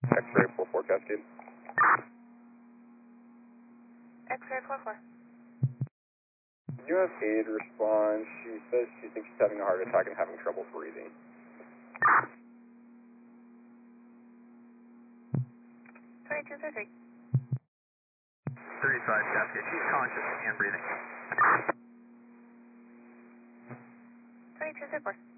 X-ray 44 Cascade. X-ray 44. You have aide respond. She says she thinks she's having a heart attack and having trouble breathing. 2233. 35 Cascade. She's conscious and breathing. 2234.